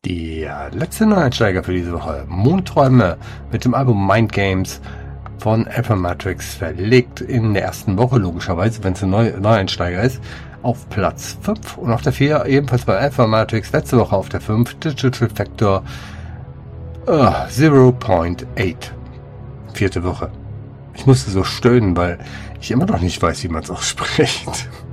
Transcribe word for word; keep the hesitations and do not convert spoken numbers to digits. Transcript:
Der letzte Neueinsteiger für diese Woche, Mondträume mit dem Album Mind Games von Alpha-Matrix, verlegt in der ersten Woche, logischerweise, wenn es ein Neu Neueinsteiger ist, auf Platz fünf. Und auf der vier, ebenfalls bei Alpha-Matrix, letzte Woche auf der fünf, Digital Factor uh, null Komma acht. Vierte Woche. Ich musste so stöhnen, weil ich immer noch nicht weiß, wie man es ausspricht.